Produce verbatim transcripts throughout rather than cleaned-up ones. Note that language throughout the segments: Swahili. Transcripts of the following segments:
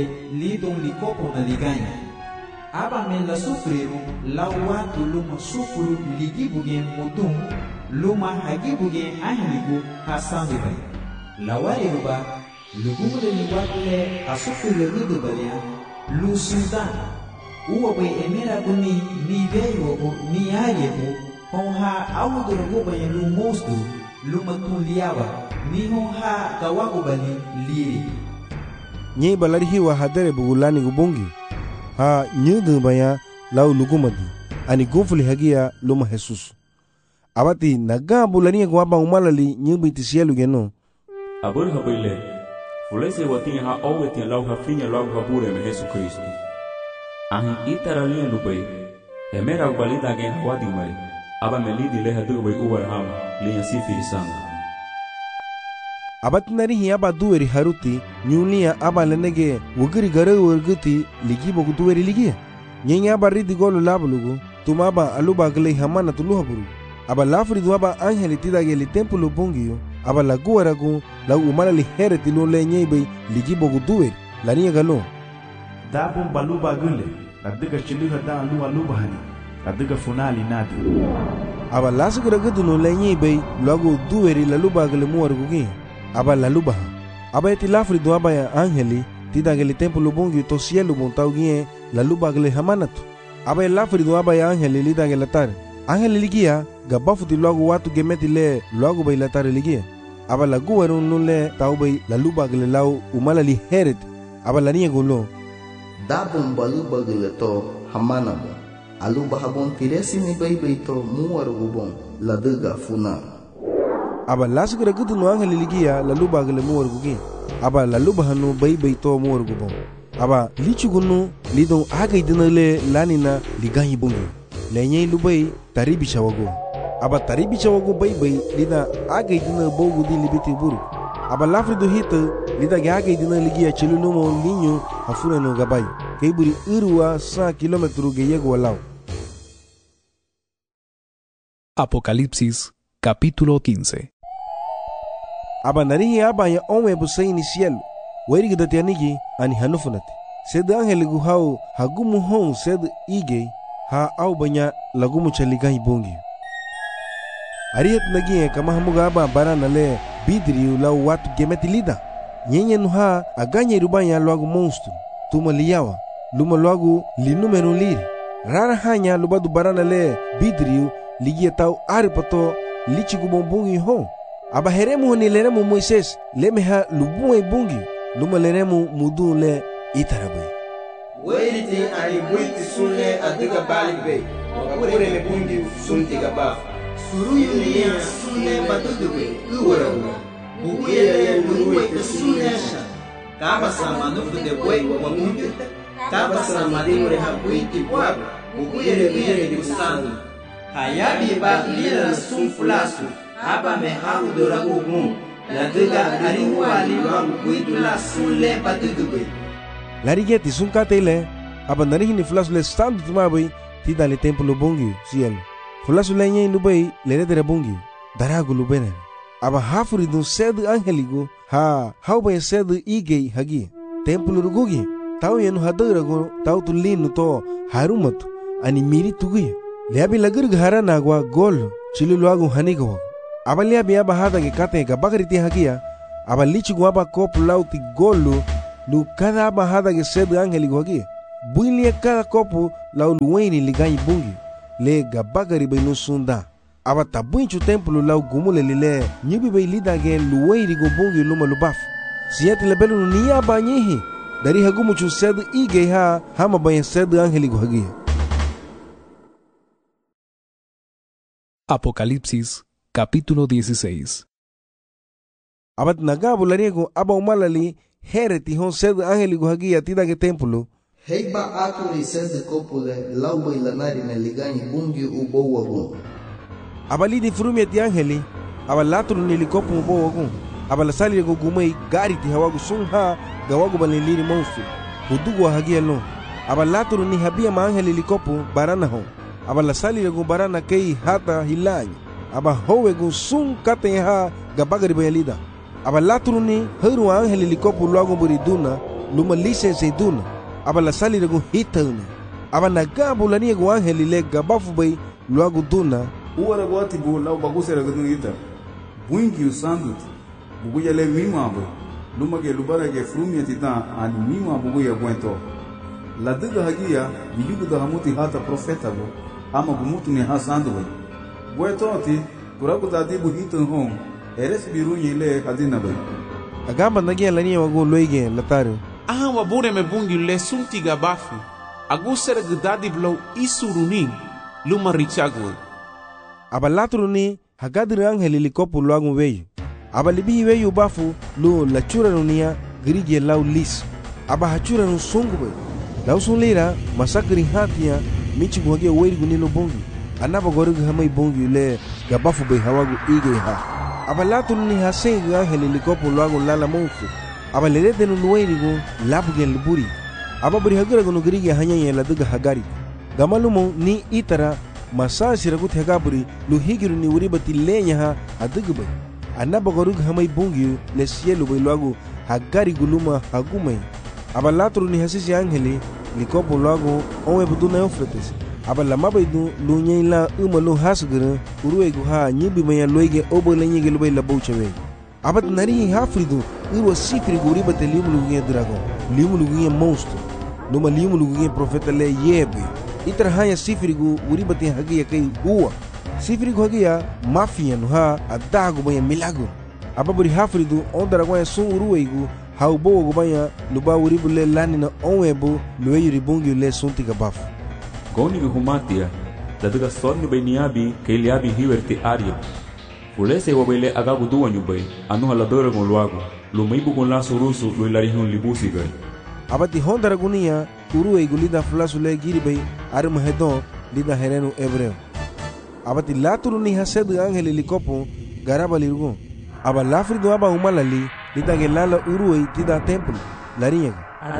lidon likopo na liganya. Aba men la sufriru la watu luma sufuru ligibugen mutum luma hagibugen ahligu hasandu bay. La wariruba lugumule ni wakle asufuru ludu balya lu sudan. Uwa bay emera guni ni veyo ni ayebu honha awuduru gubay lu mostu luma tuliawa ni honha kawagu bali liri. Nye balari hiwa hadere bugulani gubungi ha nyudu baya lau lugumadi ani gumfuli hagia luma Jesus abati naga bulani gwaba umalali nyubi tisielu geno abur habile fulese wati ha oweti lau ha finya lau ha bure me Jesus Kristo ahin itarali lubai emera balida ge hawadi mari aba melidi le hadu bai uwar hama liya sifi sanga abatinari hi aba duweri haruti nyulia aba lenege wugiri gare wurguti ligi bogu duweri ligi nyenya aba ridi golu labulugu tuma aba aluba gale hamana tuluha buru aba lafri du aba angeli tidage li templo bongiyo aba laguwaragu la umala li hereti lo le nyebe ligi bogu duweri la niya galo dabun baluba gule la diga chiluha da alu aluba hani la diga funali nadi aba lasugra gudu no le nyebe lagu duweri la luba gale muwargu gi aba la lubaha aba eti lafri do aba ya angeli tidageli templo bongi to cielo montaugie la lubagle hamanatu aba lafri do aba ya angeli lidagela tar angeli ligia gabafuti logo watu gemeti le logo bay latar ligia aba la guwerun nule taubay la lubagle lau umala li heret aba la niya gulo dabum balubagle to hamanabo alubahabon tiresi ni bay bay to muwarugubon la duga funa aba lasgra gudu no angeli ligia la lubagle muwargugi aba la lubahanu bay bay to muwargubon aba lichugunu lidon agay dinale lanina liganyi bungi lenye lubay taribi chawago aba taribi chawago bay bay lida agay dina bogu di libiti buru aba lafri do hita lida agay dina ligia chilulumo linyo hafuna no gabay kayburi irwa cent kilometros ge yego lao. Apocalipsis capítulo quince. Aba narihi aba ya onwe busa inicial weri gida tianigi ani hanufunati sed angel guhau hagumu hon sed ige ha au banya lagumu chaligai bongi ariet nagi kama hamuga aba barana le bidri lau watu gemetilida nyenye nuha aganye rubanya lagu monstru tuma liyawa luma lagu linumero liri rara hanya lubadu barana le bidri ligia tau aripato lichi gubombungi hon aba heremu ni leremu Moises lemeha lubuwe bungi luma leremu mudu le itarabai weiti ani buiti sunle adiga baligbe wakure le bungi sunti gaba suruyu ni sunle badudube uwarabu bugele luwe te sunnesha kaba samanu de boy wa mundi kaba samanu re habuiti bwa bugele bire di sandu hayabi ba lila sunfulasu aba me hau dorago gum la diga ari wali wa kuidu la sunle badudube larigeti sunkatele aba narihi ni fulasu le standu tumabai tida le templo bongi cielo fulasu le nyen lubai le redere bongi daragu lubene aba hafuri dun sedu angeligo ha hauba sedu ige hagi templo rugugi tau yenu hadarago tau tulinu to harumatu ani miri tuguye leabi lagur ghara nagwa gol chiluluagu hanigo aba leabi aba hada ge kate ga bagriti hagia aba lichigu aba kop lauti golu lu cada aba hada ge sedu angeligo hagi builia cada copo lau luweni liganyi bungi le ga bagari be no sunda aba tabunchu templo lau gumule lile nyibi be lida ge luweni go bungi luma lubaf siati lebelu ni aba nyihi dari hagumu chu sedu ige ha hama ba sedu angeligo hagi. Apocalipsis capítulo dieciséis. Abat nagabu lariego aba umalali hereti hon sedu angeligo hagi atida ge templo heiba akuri sed kopule lauba ilanari na liganyi bungi ubowa gun abalidi frumi ati angeli abalatru ni likopu ubowa gun abalasali go gumei gari ti hawagu sunha gawagu baliliri monstru hudugu hagia no abalatru ni habia ma angeli likopu barana hon abalasali go barana kei hata hilanyi aba howe go sun kate ha gabagari bayalida abalatru ni heru angeli likopu luagu buriduna luma lisense duna aba la sali regu hitana aba na gabu la ni gu angeli le gabafu bay luagu duna uwara gwati bu lau baguse regu dun ita buingi usandut bugu ya le mima bay luma ke lubara ke frumia tita ani mima bugu ya gwento la diga hagia biyugu da hamuti hata profeta bo ama gumutu ni hasandu bay gwento ati kuraku dadi bu hitan hong eres birunye le kadina bay agamba nagia la ni wagu loige lataru aha wabure me bungi le sunti gabafu agusere gdadi blow isurunin luma richagu aba latruni hagadri angeli likopu luagu weyu aba libi weyu bafu lu la chura nunia grige lau lis aba hachura nu sungu bay lau sunlira masakri hatia michi guhage weiri gunilo bongi anaba gorugu hamai bongi le gabafu bay hawagu ige ha aba latruni hasei angeli likopu luagu lala monfu aba lerete nu nuweirigu labugen liburi aba buri hagura gunu grige hanyanye la duga hagari gamalumo ni itara masa siragut hagaburi lu higiru ni uribati lenya ha adugu bay anaba gorug hamay bungi le cielo bay luagu hagari guluma hagumay aba latru ni hasisi angeli likopo luagu onwe buduna eufrates aba lama bay du lu nyela umalu hasgura uruwe gu ha nyibi maya loige obo lenye gelu bay la bouchewe aba nari hafridu uro sifri uribati limulu nge dragon limulu nge monstro numa limulu nge profeta le yebe itra hanya sifirigu uribati hagia kai huwa sifirigu hagia mafia no ha adago baya milago ababuri hafridu ondara kwa sun uruweigu haubo go baya luba uribule lani na onwebo lueyu ribungi le sunti gabafu goni gu humatia daduga sonni bay niabi ke liabi hiwerti ario fulese wabele agagu duwanyu bay anu haladora gon luago lumaibu gon la surusu lu larihun libusi bay abati hondara gunia uruweigu lida fulasu le giribay arum hedon lida herenu hebreo abati laturu ni hased angeli likopo garaba lirgo aba lafrido aba umalali lida gelala uruwei tida templo lariya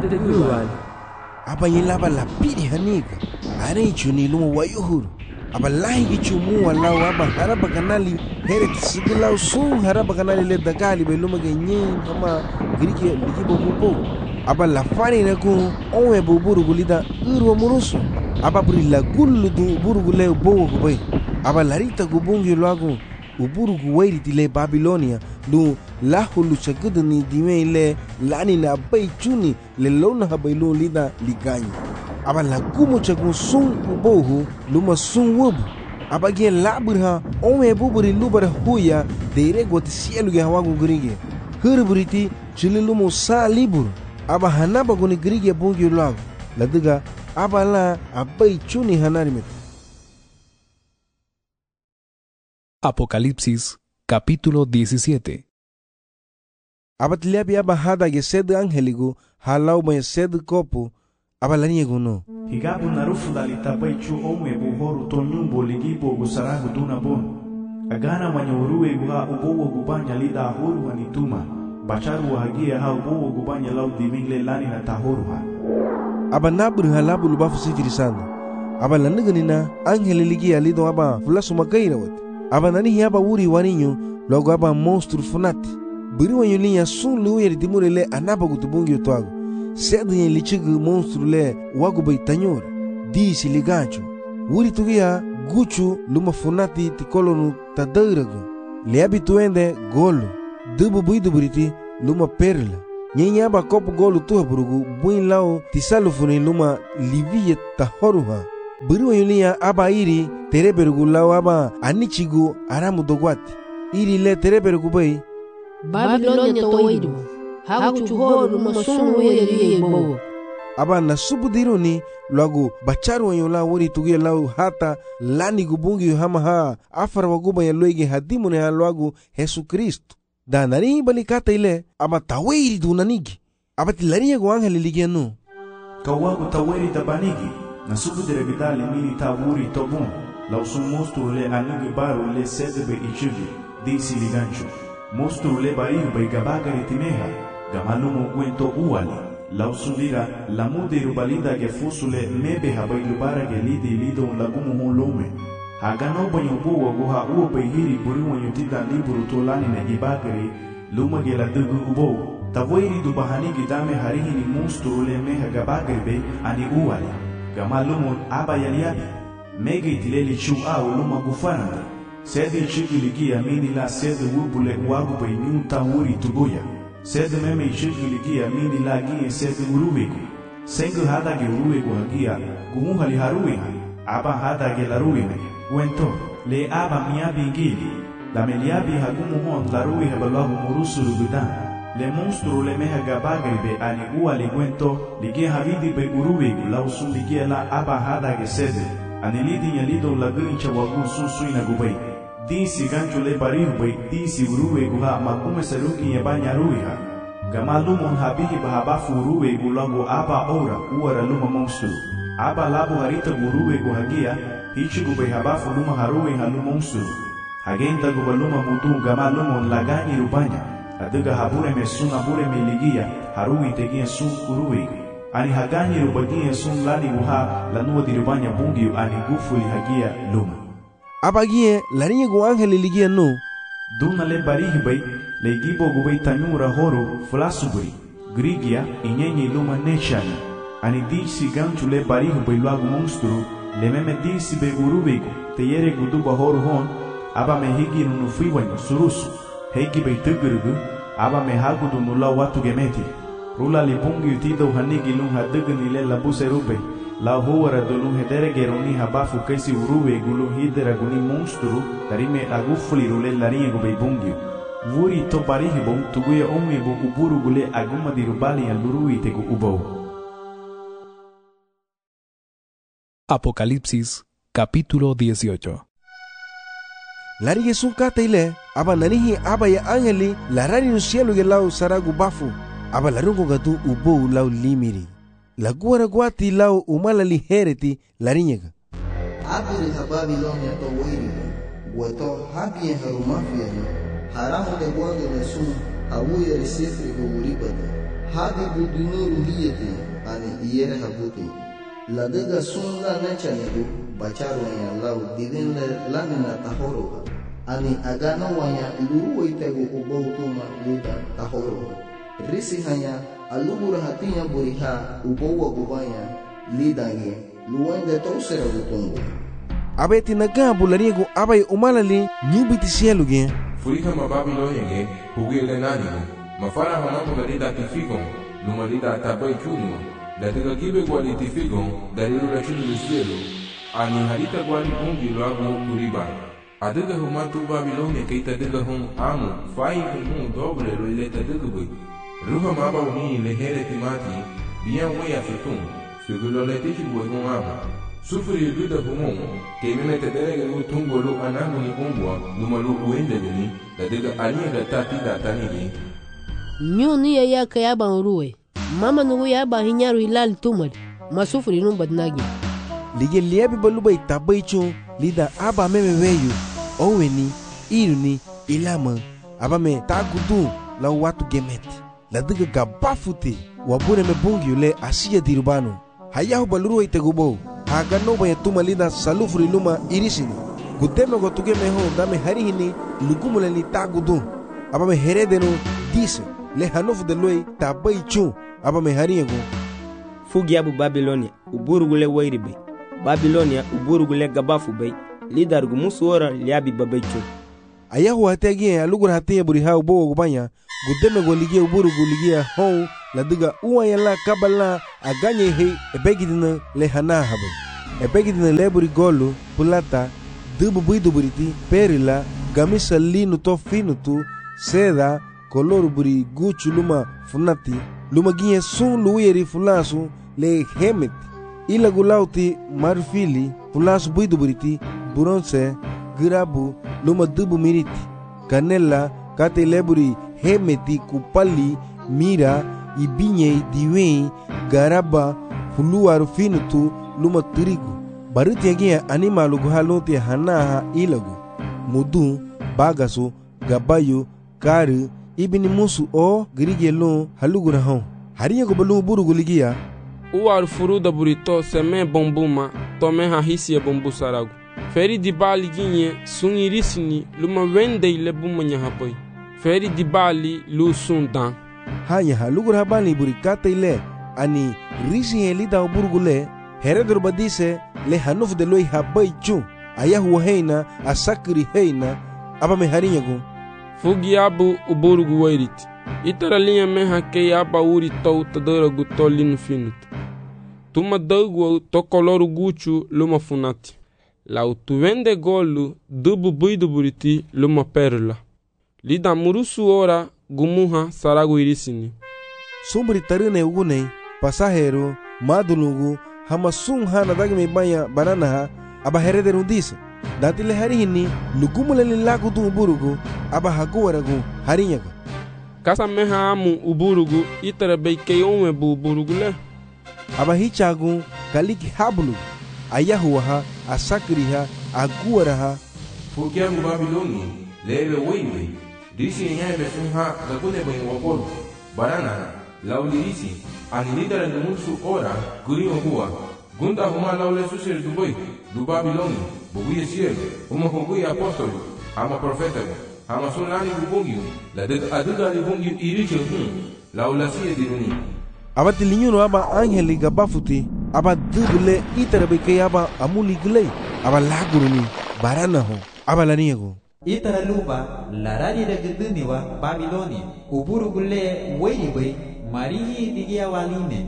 aba yilaba la pidi haniga are chuni lumo wayuhur aba lahi gichumu walau aba haraba kanali heret sigila sun haraba kanali le dagali be lumo genyin kama girike ligibo mupo aba la fani na ku onwe buburu gulida urwa murusu aba buri la gullu du burugu le bowo bay aba larita gubungi luagu uburu guwairi tile Babilonia lu lahulu chagudu ni dime le lani na bay chuni le lona habailu lida liganyi aba la gumu chagu sun ubohu luma sun wubu aba ge laburha onwe buburi lubara huya deire goti sielu ge hawagu grige hurburiti chililumu sa libur aba hanaba goni grige bungi luagu laduga aba la abai chuni hanarimet. Apocalipsis capítulo diecisiete. Abatliabi aba hada ge sed angeligu halau may sed kopu aba laniego no higabu narufu dalita baichu omwe buhoru tonyumbo ligibo gusaragu duna bon agana manyuruwe guha ubowo gubanya lida huru hanituma bacharu hagia ha ubowo gubanya lau dimingle lani na tahoru ha aba nabru halabu lubafu sifirisanda aba lanigana angeli ligi alido aba fulasu makaira wat aba nani hiaba wuri waninyo logo aba monstru funati biri wanyo linya sun luyer dimure le anaba gutubungi otwago sedu yen lichigu monstru le wagu bay tanyora disi ligancho wuri tugia guchu luma funati tikolonu tadairago le abituende golo dubu buidu buriti luma perla nyenya ba kopu golu tuha burugu buin lao tisalu funi luma liviye tahoruha biri wanyo linya aba iri tereberugu lao aba anichigu aramu dogwati iri le tereberugu bay Babilonia toidu hagu chuhoru masunu yeri yebo aba nasubudiruni lagu bacharu wanyola wori tugia lau hata lani gubungi hama ha afar waguba ya loige hadimune ha lagu Yesu Kristo da nari balikata ile aba tawiri dunanigi aba tilari go angeli ligiano kawagu tawiri tabanigi nasubudire bidali mini tawuri tobun lau sumustu le anigi baru le sedebe ichivi disi ligancho Mostru le baiu bai gabagari timeha, gamalumo cuento uali, lausundira la mudiru balida ge fusule mebe ha bai lubara ge lidi lido lagumu hon lome. Hagano banyo buwa guha uo bai hiri buri wanyo tida liburu tolani na ibagari, luma ge la dugu ubo, Tawairi du bahanigi dame harihini monstru le meha gabagribe ani uwali. Gama lumon aba yaliabi. Mega itileli chu au luma gufananda. Sede chigiligia mini la sede wubule wagu bay nyunta wuri tubuya. Sede meme chigiligia mini la gie sede uruwegu. Sengu hadage uruwegu hagia gumuhali haruiha. Aba hadage laruime. Wento le aba miabi ngili. La meliabi hagumu hon laruiha balahu murusuru bidan. Le monstru le meha gabagribe ani ua le gwento ligie havidi be uruwegu la usun ligie la aba hadage sede. Anilidi nyalido laguncha wagu susuina gubay. Disi gancho le barihu bay disi uruwegu ha makume saruki yabanya ruiha. Gama lumon habihi bahabafu uruwegu lango aba ora uara luma monstru. Aba labu harita uruwegu hagia hichi gubay habafu luma haruwe halu monstru. Hagenta gubaluma mudu gama lumon lagani rubanya. Aduga habure me sun abure me ligia haruwi tegia sun uruwegu. Ani hagani rubagia sun lani uha lanua di rubanya bungiu ani gufuli hagia luma. Abagie larinya gu angeli ligia no. Duna le barihi bay le gibo gubay tanyura horo flasubri. Grigia inyenye luma nechani. Ani disi ganchu le barihi bay luagu monstru le meme disi be urubegu te yere guduba horo hon aba me higi nunu friwanyo surusu. Hegi bay tugurugu aba me hagudu nula watu gemeti. Rula li bungi utido hanigi lung hadugni le labuse rube. La huara dolu hedere geroni habafu kaisi uruwe gulu hidera guni monstru tarime agufuli rule larinye gube bungi. Vuri to barihibo tuguye omibu uburu gule aguma dirubali ya lurui tegu ubo. Apocalipsis capítulo dieciocho. Larige sun kata ile aba nanihi aba ya angeli larari no cielo ge lau saragu bafu aba larungo gatu ubo lau limiri. La guara guati lau umala lihereti larinyega. Abiri ha Babilonia to wiri. Gueto habien harumafia ni. Haramu de guange de sun hawuye resefri go uribada. Habi budunuru liyete ani iyere habuti. La dega sun la nechanigu bacharu ya lau divin le lamina tahoro. Ani agano wanya luru itego ubotuma lida tahoro. Risi hanya alubura hatinya buriha ubowa gubanya lidange luwende tosera gutungu. Abeti nagabu larigo abai umalali nyubiti cielo ge. Furiha ma Babilonia ge hugile nanigo. Mafara hamapo galida tifigo lumalida tabai chulimo. La tega gibe gwali tifigo dalilu la chulu del cielo. Ani harita gwali bungi luagu kuriba. Adega humatu Babilonia keita dega hum amu fai hum doble lo ileta dega bui. Ruha maba uni lehere timati bien way afetum segulo le tichi buegon aba sufri duda humon ke me mete derege lu tungolo anangu ni umbwa numalu uende gani la dega alia da tati da tanigi nyoni ya ya kayaba ruwe mama nugu ya ba hinyaru hilal tumad masufri num badnagi lige liebi baluba itabaicho lida aba meme weyu oweni iruni ilama aba me tagudu la watu gemet la diga gabafute wabure me bungi le asia dirubano hayahu baluru itegubo haga no baya tuma lida salufri luma irisini gudeme go tuge me ho dame harihini lugumule ni tagudu aba me heredeno dise le hanofu de loi tabai chu aba me hariego fugi abu Babilonia uburu gule wairibe Babilonia uburu gule gabafu bay lidar gumusu ora liabi babechu ayahu hategi alugura hatiya buriha ubo gubanya gudeme go ligia uburu go ligia hon la diga uwa yala kabala aganye he ebegidina le hana habe ebegidina le buri golu pulata dubu buidu buriti perila gamisa linu to finutu seda kolor buri guchu luma funati luma gie sun luiri fulasu le hemet ila gulauti marfili fulasu buidu buriti bronze girabu luma dubu miriti canela kate leburi hemeti kupali mira ibinye diwe garaba fuluaru finutu luma tirigu baruti agia animalu guhaloti hanaha ilagu mudu bagasu gabayu kari ibini musu o grigelo halugura hon hariya go balu buru guligia uar furuda burito seme bombuma tome hahisi bombu saragu feri di bali ginye sungirisini luma wende ile bumanya haboy feri di bali lu sundan hanya halugur habani buri kata ile ani risi helida uburgule heredor badise le hanuf de loi habai chu ayahu heina asakri heina aba me harinyago fugi abu uburgu wairit itara linha me hake aba uri tau tadara gutolin finut tuma dagu to coloru guchu luma funati lau tu vende golu dubu buidu buriti luma perla lida murusu ora gumuha saragu irisini sumbri tarine ugune pasahero madulugu hama sung hana dagme banya banana aba hereder undise datile harihini lugumule lilaku tu uburugu aba haguwaragu harinyaga kasa meha amu uburugu itara beike onwe bu uburugu le aba hichagu kaliki habulu ayahuha asakriha aguwaraha fukiangu Babiloni lebe wewe disi nyabe funha gabune ben wapolo barana laulirisi anilidara numusu ora gurio huwa gunda huma laule susir dubai du Babiloni buguye cielo huma buguye apostolo ama profeta ama sunani bubungi la de aduga bubungi iriche hum laula sie diruni abati linyuno aba angeli gabafuti aba dubule itarabe ke aba amuli glei aba laguruni barana ho aba laniego itara luba larari da guduni wa Babiloni uburugule weibe marihi digia waline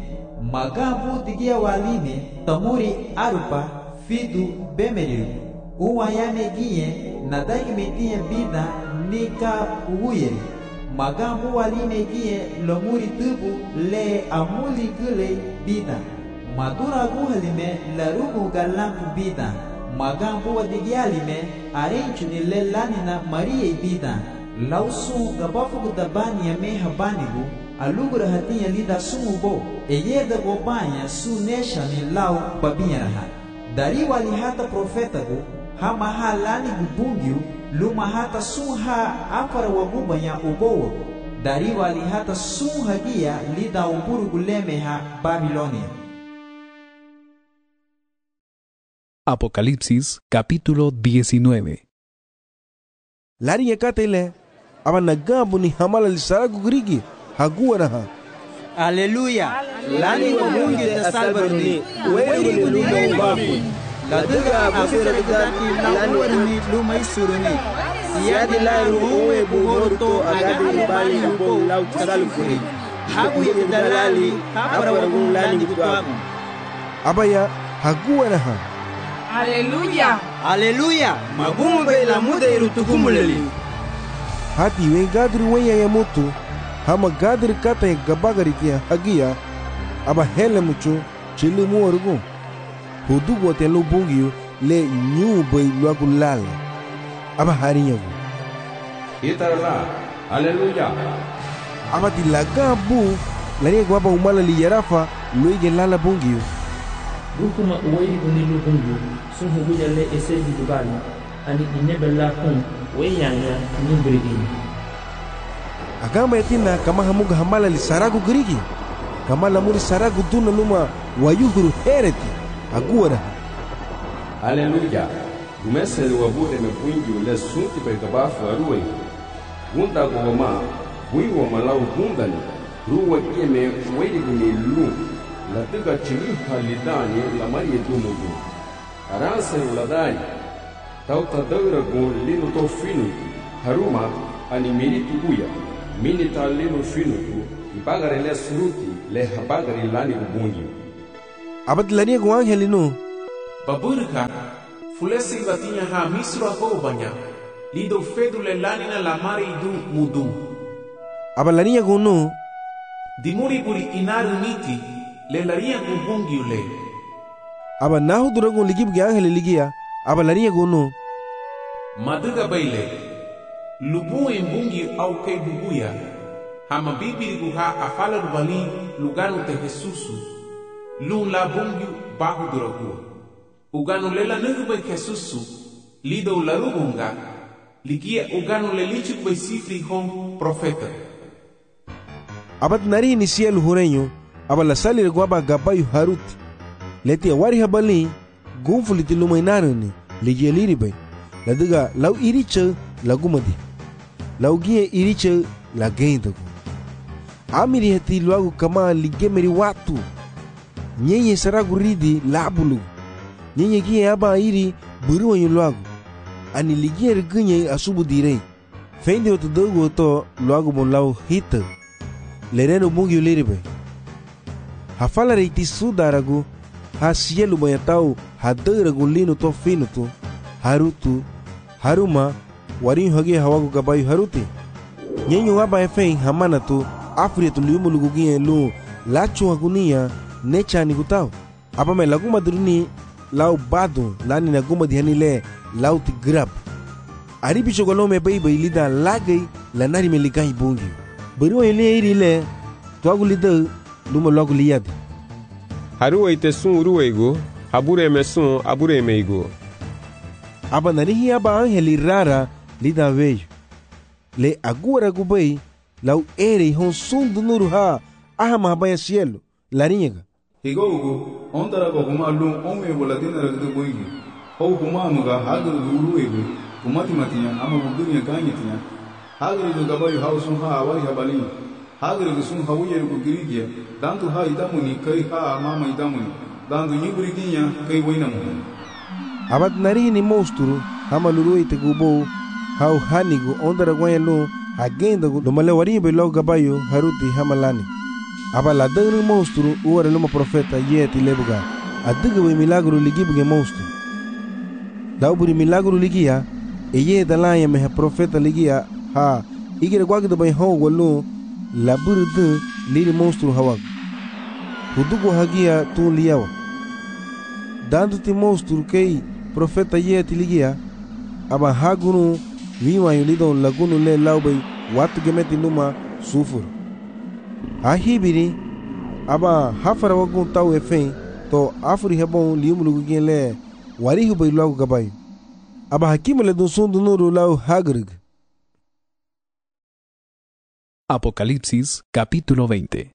magabu digia waline tamuri arupa fidu bemeriru uwayane giye nadai metie bida nika uyeri magabu waline giye lomuri tubu le amuli gule bida madura guhalime larugu galanku bida magambo wadigialime arenchu ni lelanina maria bida lausu gabafu dabani ya meha banigu alugura hatinya lida sumubo eyeda gobanya su nesha ni lau babiaraha dari wali hata profetagu hama halani gubungiu luma hata suha afara wagubanya ubowo dari wali hata suha gia lida uburu gulemeha Babilonia. Apocalipsis capítulo diecinueve. Lari yakatele aba nagabu ni hamala lisaragu grigi haguwaraha. Aleluya. Lani wa Mungu ta salbarni wewe ni lumo bafu laduga abasira dati lani wa ni luma isuruni siyadi la ruwe bugorto agadi bali yubo lau tagalfuri habu yedalali habara wa lani gitwagu abaya haguwaraha. Aleluya. Aleluya. Magumbe la mude irutukumuleli. Hati we gadri weya ya mutu hama gadri kata ya gabagari kia hagia aba hele mucho chili muorugu hudugu wate lo bungiyo le nyubay luagu lala aba harinyagu itarala. Aleluya. aba tilaga bu lani gwaba umala li yarafa luige lala bungiyo Rukuma uwei unilu bungu sunhu guya le esedi dubali ani inebella kun weyanya nimbrigini agama yatina kama hamuga hamala li saragu grigi kama lamuri saragu duna luma wayuhuru hereti aguara. Aleluya. Gumeseli wabude mepwingi le sunti pegabafu aruwe gunda goma wiwa malau gundani ruwa kieme wedi guni lu la tiga chili halidani la marie dumugu aransa uladani tauta daura gun linu to finu haruma ani miritu guya minita linu finu ibagare le suruti le habagare lani gubungi abad lani gu angelinu baburka fulesi batinya ha misro ho banya lido fedule lani na la mari du mudu abalania gu no dimuri buri inaru niti le laria gubungi ule aba nahu duragun ligib ge angel ligia aba laria gono maduga baile lubu embungi au ke bubuya hama bibiri guha afala rubali luganu te Jesusu lun la bungi bahu duragu uganu lela nugu bai Jesusu lido larubunga ligia uganu le lichu bai sifri hon profeta abat nari inicial hureño aba la salir guaba gabayu haruti leti wari habali gunfuliti lumainarani ligeliri bay la diga law iriche la gumadi law gie iriche la geindagu amiri heti luagu kama ligemeri watu nyenye saragu ridi labulu nyenye gie aba iri buru yu luagu ani ligie rigunye asubu direi feinde otu dogu oto luagu bon lau hita lereno bungi uliribe hafala reiti sudaragu ha sielu bayatau ha daragu linu to finutu harutu haruma warin hage hawagu gabayu haruti nyenyo aba efein hamanatu afritu liumulugu gie lu lachu hagunia nechani gutau apa me laguma duruni lau badu lani na guma dihani le lau ti grab ari bicho golome bai bai lida lagai lanari me ligai bungi buru ele iri le tuagu lida luma logu liyad haru ite sun ruego habure me sun abure me igo apa narihi aba angeli rara lida veio le agora gubai lau ere hon sun dunuru ha ahama baya cielo larinha higogo ondara go kuma lu ome bola dinara de boigi ho kuma muga hagar guru ego kuma timatinya ama budunya ganyetinya hagar do gabayu hausun ha awari habali hagar do sun hawuye go girigia dantu ha idamuni kai ha mama idamuni dantu nyiburiginya kai wainamu abat nari ni monstro hama luru ite gubo hau hanigo ondara goyelo agenda go male wari be lo gabayu haruti hamalani aba la dangru monstro uara luma profeta yeti lebuga adiga we milagro ligibuge monstro dauburi milagro ligia eye dalaya me profeta ligia ha igere gwagdo bay ho wolu la burdu liri monstro hawa hudugo hagia tu liawa dandu ti monstro kei profeta yeti ligia aba hagunu wiwa yulido lagunu le laubay watu gemeti numa sufur ahibiri aba hafara wagun tau efen to afuri hebon liumulugu genle wari hubay lagu gabay aba hakimele dun sundu nuru lau hagrig. Apocalipsis capítulo veinte.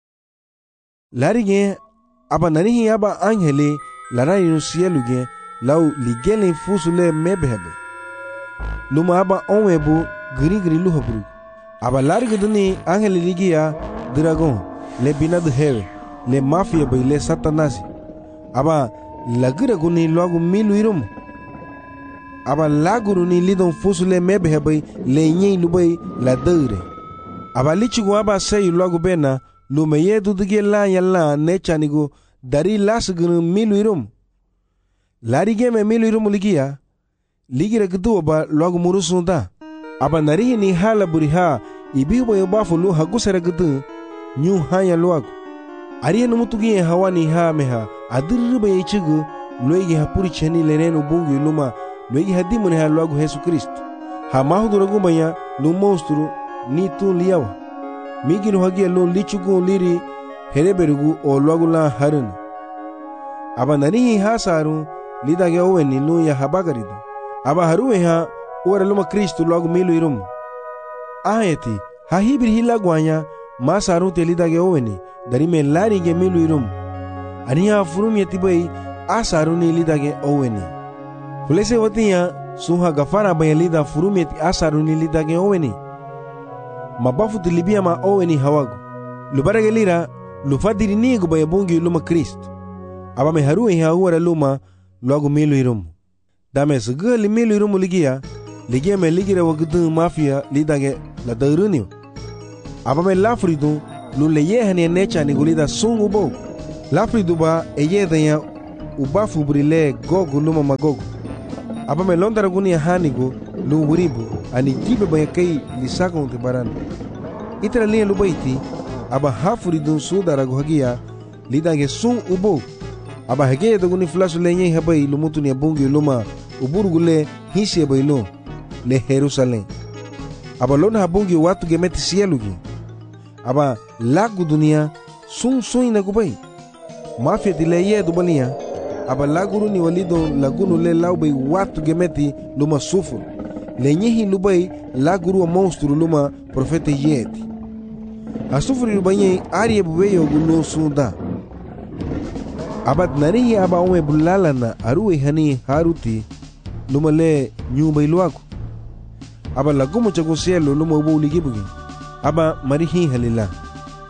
Larige aba nanihi aba angele larai no cielo ge lau ligele fusule mebehebe luma aba onwebu gri gri luhabru aba larige duni angele ligia dragon le binad hewe le mafia bay le satanasi aba lagira guni logo milu irum aba laguru ni lidon fusule mebe bay le nyi lubay la deure aba lichigu aba sey logo bena lumeye dudige la yalla nechanigo dari lasgunu milu irum larige me milu irum ligia ligira gdu aba logo murusunda aba narihi ni hala buriha ibibo yobafu lu hagusere gdu nyu hanya luagu ariya numutugi hawani ha meha adirba yichigu loigi hapuri cheni lereno bungu luma loigi hadimune ha luagu Yesu Kristo ha mahuduragu banya lu monstru ni tu liawa miginu hagia lu lichugu liri hereberugu o luagu la harun aba nanihi ha saru lidage oweni lu ya habagaridu aba haruwe ha ora luma Kristo luagu milu irum ayeti ha hibir hilagwanya masaru telidage oweni dari me lari ge milu irum aniya furum yetibai asaru ni lidage oweni fulese watiya suha gafara bay lida furum yeti asaru ni lidage oweni mabafu tilibia ma oweni hawago lubarage lira lufadiri ni go bay bungi luma Kristo aba me haru ha ora luma logo milu irum dame sugli milu irum ligia ligia me ligira wagdu mafia lidage la daruni aba me lafridu lu leye hane necha ni gulida sungu bo lafridu ba eye danya ubafu brile gogo luma magogo aba me londara guni hanigo lu wuribu ani gibe ba kai lisago te baran itra liya lu baiti aba hafridu sudara go hagia lidange sun ubo aba hage de guni flasu lenye habai lumutu ni bungi luma uburugule hisi bailo le Jerusalem aba lona habungi watu gemeti sielugi aba lagu dunia sun sun na gubai mafia dileye dubania aba laguru ni walido lagunu le laubay watu gemeti luma sufur lenyehi lubai laguru wa monstru luma profeta yeti asufuri lubanye ariye bubeyo gulu sunda abad narihi aba ome bulalana aruwe hani haruti luma le nyumba iluaku aba lagumu chago cielo luma ubu ligibugi aba marihi halila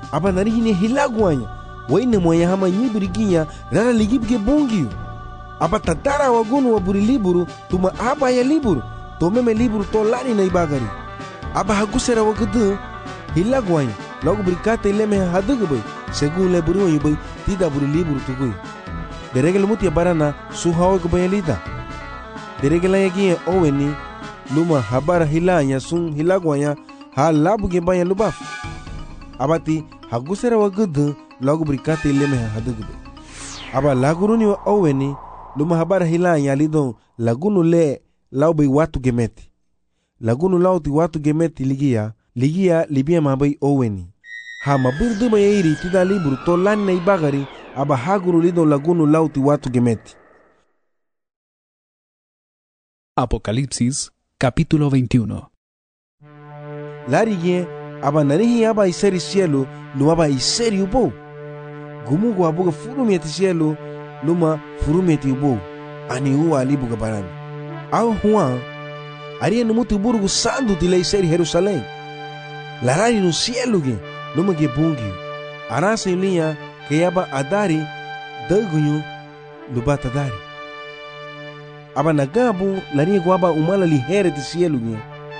aba nari hine hilagwanya waine moya hama nyibiriginya rara ligibge bungiu aba tadara wagunu waburi liburu tuma aba ya liburu to meme liburu to lani na ibagari aba hagusera wagdu hilagwanya logo brikate leme hadugu según le buru yubay tida buru liburu tugui deregel mutia barana suhawa kubayalida deregela yagi oweni luma habara hilanya sun hilagwanya ha labu ge banya lubaf abati hagusera wagdu logo brikate leme hadugu aba laguruni wa oweni luma habara hilanya lidon lagunu le laubay watu gemeti lagunu lauti watu gemeti ligia ligia libia mabay oweni ha mabirdu mayiri tida liburu to lani na ibagari aba haguru lidon lagunu lauti watu gemeti. Apocalipsis capítulo veintiuno. Lariye aba narihi aba iseri cielo luma aba iseri ubo gumugu abuga furumeti cielo luma furumeti ubo ani uwa alibuga barani au huwa ariye numutu burugu sandu tila iseri Jerusalém larari no cielo ge luma ge bungi arasa yuliya ke yaba adari dagunyu luba tadari aba nagabu lariye gwaba umala li here ti cielo ge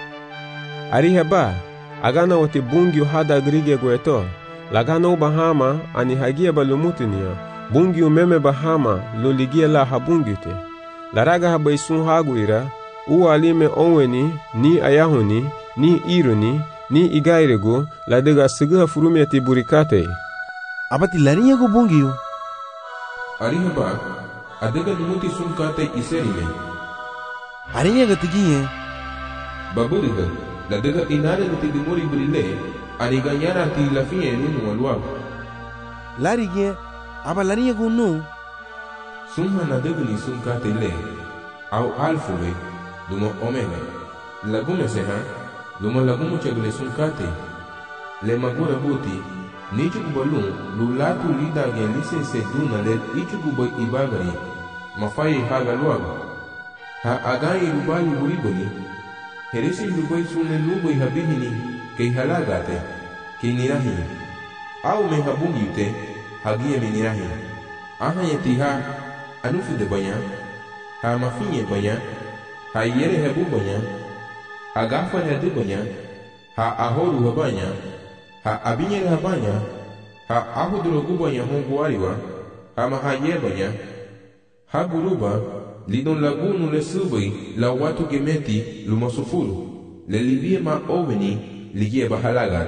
ari heba agana wote bungi hada grige gweto lagana ubahama ani hagia balumutinia bungi umeme bahama loligia la habungite laraga habaisun haguira u alime onweni ni ayahuni ni ironi ni igairego ladega siga furumeti burikate abati lariye go bungiyo ari heba adega lumuti sunkate iserime ariye gatigiye baburiga ladega inare luti dimori brile ani ganyara ti lafie nunu walwa lariye aba lariye go no sumha na degli sunkate le au alfuwe duma omega lagume seha duma lagumu chegle sunkate le magura buti nichu kubalun lulatu lida gen lise se duna le ichu kubai ibagari mafai haga luaga ha agai lubali buriboni heresi lubai sunne lubai habihini kei halagate kei nirahi au me habungi ute hagia me nirahi aha yetiha anufu de banya ha mafinye banya ha yere hebu banya ha gafa hedu banya ha ahoru habanya ha abinyere habanya ha ahudurogu banya hongu wariwa ha mahaye banya ha guruba lidon lagunu le subai la watu gemeti lumasufuru le libie ma oveni ligie bahalagat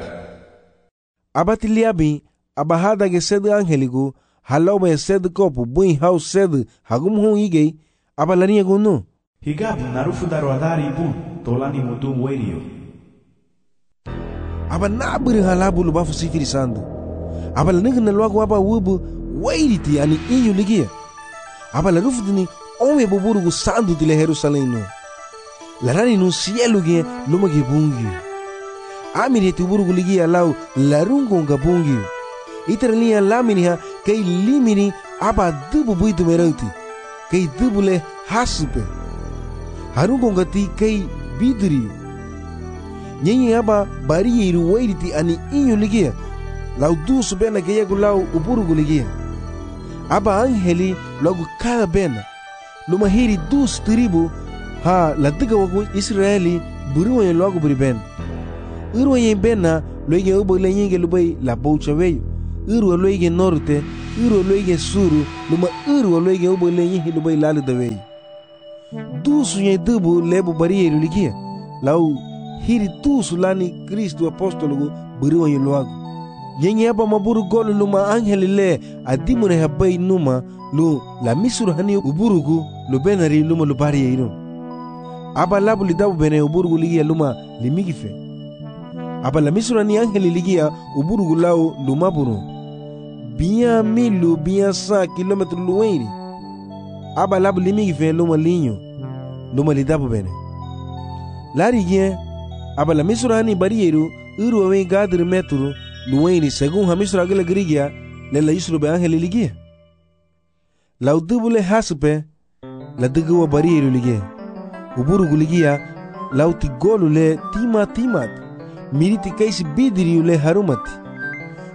abati liabi abahada ge sed angeligo halome sed kopu bui hau sed hagum hu igei abalania gunu higabu narufu daro adari bun tolani mutum werio aba nabiri halabu lubafu sifiri sandu aba lanigna lwago aba wubu wairiti ani inyu ligia aba la rufudini onwe buburugu sandu dile Jerusalém no larani no cielo ge luma ge bungi amiri tuburugu ligia lau larungo nga bungi iterania laminiha kei limini aba dubu buitu merauti kei dubule hasupe harungo ngati kei bidriu nyenye aba bari iru wairiti ani inyu ligia lau dusu bena ke yegu lau uburugu ligia aba angeli logo cada bena luma hiri dus tribu ha ladiga wagu Israeli buru wen logo buri ben uru wen bena loige ubo lenyenge lubai la boucha weyo uru loige norte uru loige suru luma uru loige ubo lenyenge lubai lalu da weyo dusu yen dubu lebu bari iru ligia lau hiri dusu lani Kristo apostolo buru wen logo yenye aba maburu golu luma angeli le adimune habai numa lu la misuru hani uburugu lu benari luma lu bari yino aba labu lidabu bene uburugu ligia luma limigife aba la misuru hani angeli ligia uburugu lau luma buru biya milu biya sa kilometru luweiri aba labu limigife luma linyo luma lidabu bene lari gie aba la misuru hani bari yiru uru wawe gadri metru luweini según hamisra gele grigia le la yusru be angeli ligia la udubule hasupe la duguwa bariru ligia uburugu ligia la uti golu le tima timat miriti kaisi bidiriu le harumati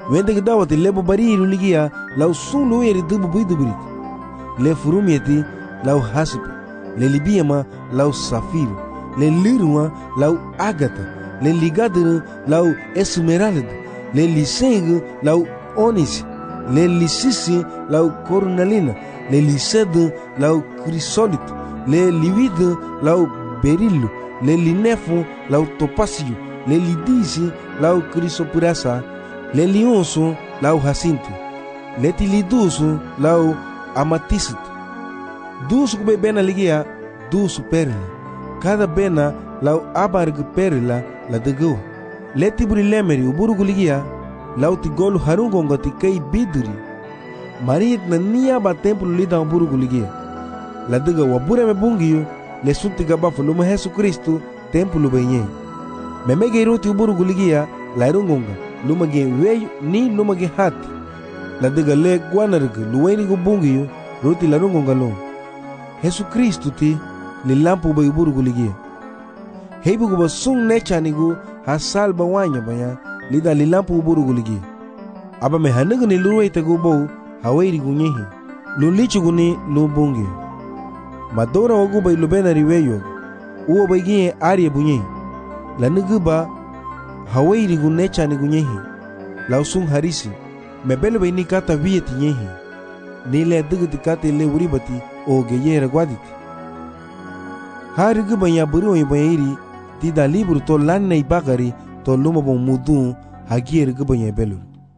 wende gdawati lebo bariru ligia lau sun lo yeri dubu buidu brit le furumieti lau hasipe le libiama lau safiru le liruma lau agata le ligadru lau esmeralda le liseng lau onis le lisisi lau cornalina le lised lau crisolito le livide lau berillo le linefu lau topasio le lidisi lau crisopurasa le lionso lau jacinto le tiliduso lau amatista dusu kube bena ligia dusu perla cada bena lau abarg perla la degua le tiburi lemeri uburugu ligia lau tigolu harungonga tikei biduri marit na nia ba templo lida uburugu ligia la dega wabure me bungiyo le sunti gabafu luma Jesu Kristo templo benye memege roti uburugu ligia la rungonga luma ge weyu ni luma ge hati la dega le guanarg luweni gu bungiyo roti la rungonga lo Jesu Kristo ti li lampu ba uburugu ligia heibu gu basung nechanigu hasalba wanya banya lida li lampu uburugu ligia aba me hanugu ni luwe tagu bo hawairi gu nyehi lulichu gu ni lubungi madora wagu ba ilubena riweyo uwa ba gie arie bunye la nugu ba hawairi gu nechani gu nyehi la usung harisi mebele ba ini kata vieti nyehi ni le digiti kata ile uribati o geyera gwaditi hari gu banya buru wa iri tida libro to lanna ibagari to luma bon mudu hagier gu banya belur.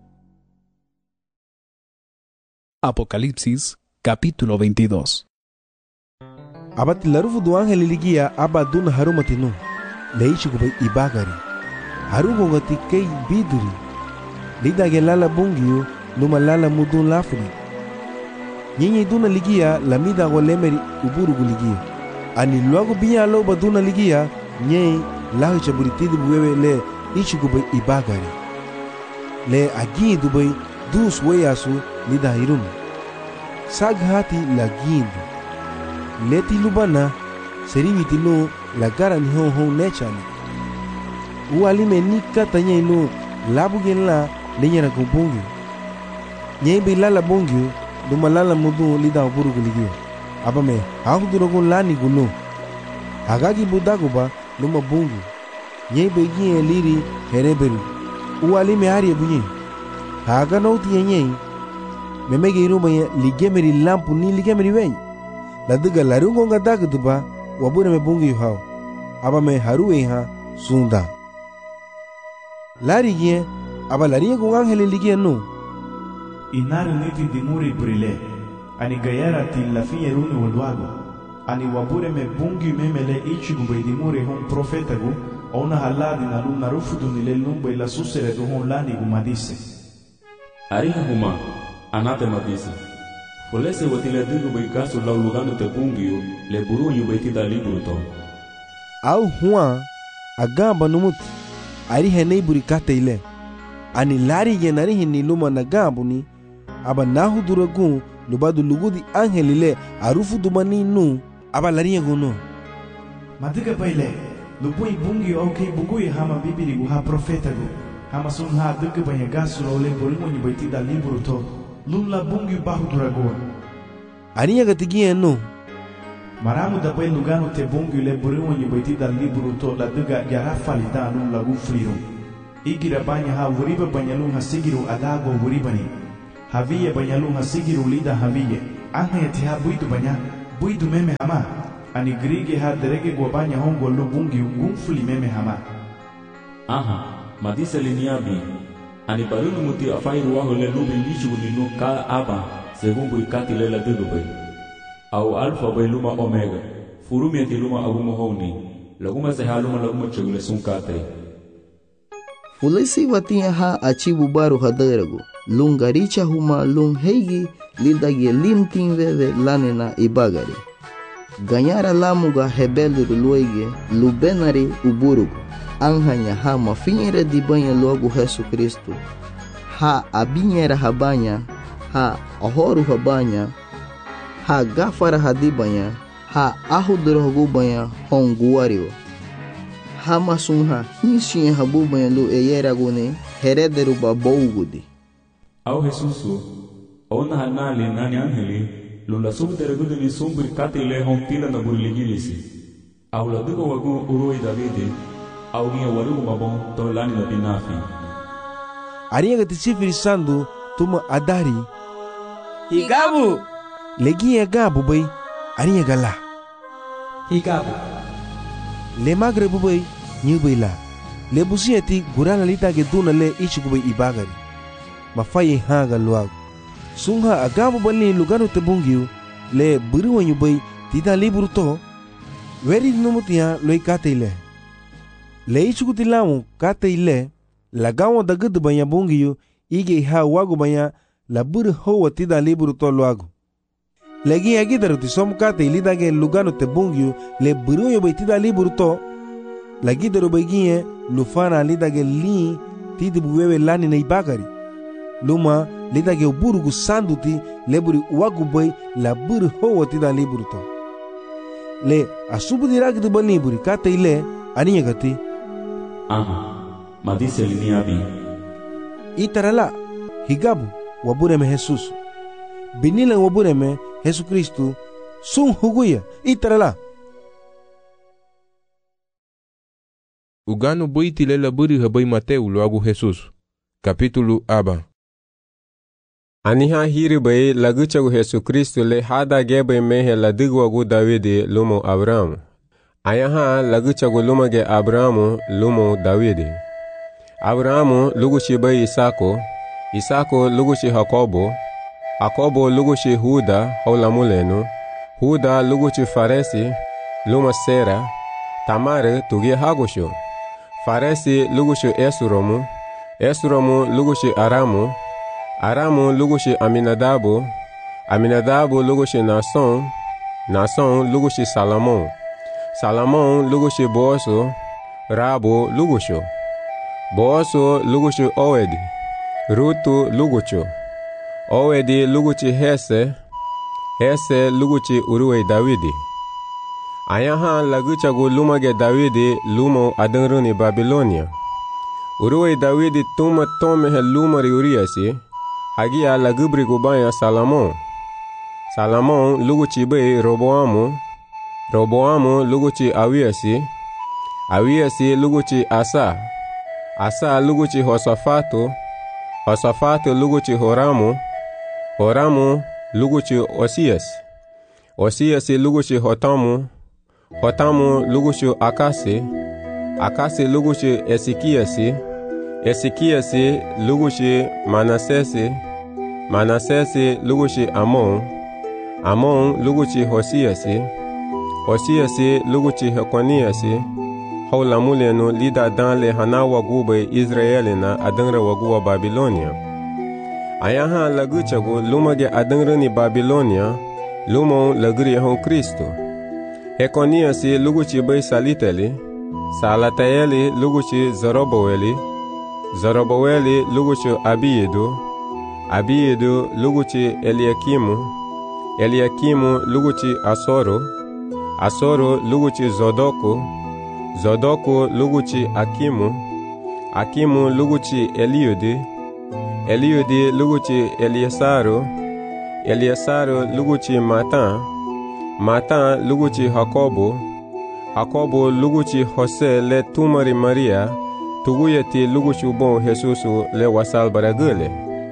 Apocalipsis capítulo veintidós. Abati larufu du ángel ligia aba duna harumati nu leishi gu ibagari harugo ngati kei biduri lida gelala bungiu luma lala mudu lafuri nyinyi duna ligia lamida golemeri uburugu ligia ani luago binya lo baduna ligia nyei lahu chaburitidi buwewe le ichi gu ibagari le agi dubai dus weyasu lida hirum saghati la gindu leti lubana seriviti no la gara ni hon hon nechani ualime nika tanya ino labu gen la lenyara kubungi nyei be lala bungi duma lala mudu lida uburugu ligia abame haku durogo lani guno agagi budagoba duma bungi nyei be gie liri hereberu ualime arie bunye haga nauti nyei memege iruma ligemeri lampu ni ligemeri wenyi la diga larungo nga dagduba wabure me bungi hao aba me haruwe ha sunda lari gie aba lari ko angel ligie no inaru niti dimuri brile ani gayara ti la finye runi wolwago ani wabure me bungi memele ichi gube dimuri hon profeta gu ona haladi na luna rufudu nile lumbe la susere du hon lani gu madise ari huma anate madise Polese watile digu bai kasu lau lugano te bungiu le buru yu bai tida liburu to. Au huwa agamba numut ari henei buri kate ile. Ani lari yenari hini luma na gambu ni aba nahu duragun lubadu lugudi angel ile arufu dumani nu aba lari yeguno. Madiga baile lupui bungi au kei bugui hama bibiri gu ha profeta gu hama sun ha diga bai gasu lau le buru yu bai tida liburu to. Lula bungi bahu duragoa Aniya gatigia no Maramu da bai lugano te bungi le buriwa nyi baiti da liburu to la duga yara falida nung lagu friru Igira banya ha wuriba banyalung ha sigiru adago wuribani Haviye banyalung ha sigiru lida haviye Anga te ha buidu banya buidu meme hama Ani grige ha derege gwa banya hongo lu bungi ungumfuli meme hama Aha, madisa liniabi Ani barunu muti afairu waho le lubi lichu ninu ka aba según buikati le la dudu bai. Au alfa bai luma omega. Furumi ati luma agumo honi. Laguma se haluma laguma chegule sunkate. Fulesi watia ha achibu baru hadarago. Lungaricha huma lung heigi lidagi limtin veve lanena ibagari. Ganyara lamuga hebeluru luege lubenari uburugo. Anhanya ha mafinhere di banha logo Jesu Cristo. Ha abinhera habanya, ha ahoru habanya, ha gafara hadibanya, ha ahudrogu banha honguario. Ha masunha hinsinha habubanya lu eyeragune herederu babougudi. au Jesusu, ona hanali nani angeli, lula subdere gudu ni sumbri katile hontila na burligilisi. Au la dugo wagu uroi Davide, au nia warugu mabon to lani na binafi. Aringa tisifiri sandu tuma adari. Higabu! Legi ya gabu bay, aringa gala. Higabu. Le magre bubay, nyubay la. Le busieti gurana lita ke duna le ichikubay ibagari. Mafaye hanga luag. Sungha agabu bali lugano te bungiu, le buriwa nyubay tita liburu to, weri numutia loy kate ile. Le ichikutilamu kate ile, lagawa dagud banya bungiu, ige ha wagu banya, la buru hoa tida liburu to luagu. Legi agidaru ti som kate ilida ke lugano te bungiu, le buriwa nyubay tida liburu to, lagi daru bagiye lufana lida ke li tidi buwewe lani na ibagari. Luma lida ke uburugu sanduti leburi wagu bay la buru hoa tida liburu to. Le asubu dirag de baniburi kata ile aniya gati. Aha, madise linia bi. Itarala higabu wabureme Jesus. Binila wabureme Jesus Kristu sun huguya itarala. Ugano boiti lela buri habai Mateu loagu Jesus. Capítulo aba. Aniha hiri bay laguchagu Yesu Kristu le hada gebe mehe ladigwagu Davide lumo Abrahamu. Ayaha laguchagu lumage Abrahamu lumo Davide. Abrahamu lugushi bay Isako, Isako lugushi Hakobo, Hakobo lugushi Huda haulamulenu, Huda lugushi Faresi, luma Sera, Tamare tugie Hagusho. Faresi lugushi Esuromu, Esuromu lugushi Aramu, Aramu lugushi Aminadabu, Aminadabu lugushi Nason, Nason lugushi Salomon, Salomon lugushi Boaso, Rabo lugusho, Boaso lugushi Owedi, Rutu lugucho, Owedi lugushi Hese, Hese lugushi Uruwe Davidi. Ayaha laguchagu lumage Davidi lumo adanruni Babilonia. Uruwe Davidi tuma tome he lumari Uriasi, hagia lagubri gubaya Salomon. Salomon luguchi be Roboamu, Roboamu luguchi Awiasi, Awiasi luguchi Asa, Asa luguchi Hosafatu, Hosafatu luguchi Horamu, Horamu luguchi Osias, Osiasi luguchi Hotamu, Hotamu luguchi Akasi, Akasi luguchi Esikiasi, Esikiasi lugushi Manasesi, Manasesi lugushi Amon, Amon lugushi Hosiasi, Hosiasi lugushi Hekoniasi, haulamulenu lida dan le hana wagube Israelina adangra waguwa Babilonia. Ayaha laguchagu lumage adangrani Babilonia, lumon lagri hon Kristo. Hekoniasi lugushi bay Saliteli, Salatayeli lugushi Zorobaweli, Zorobaweli lugushi Abiedu, Abiedu lugushi Eliakimu, Eliakimu lugushi Asoro, Asoro lugushi Zodoku, Zodoku lugushi Akimu, Akimu lugushi Eliudi, Eliudi lugushi Eliesaru, Eliesaru lugushi Matan, Matan lugushi Hakobo, Hakobo luguchi Jose le tumari Maria, tuguyeti luguchi bon Jesusu le wasal baragule.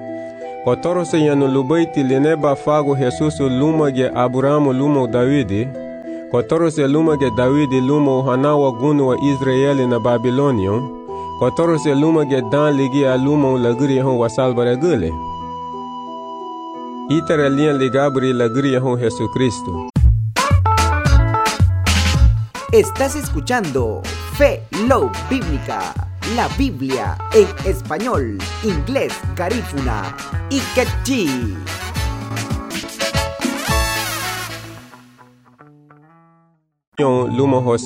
Kotoro se yanu lubaiti lineba fago Jesusu lumage Abrahamu lumo Davidi, kotoro se lumage Davidi lumo hanawa gunu wa Israeli na Babilonion, kotoro se lumage dan ligi a lumo lagri hon wasal baragule. Itara lian ligabri lagri hon Jesucristo. Estás escuchando Fe Love Bíblica, la Biblia en español, inglés, garífuna y quechí. Lumo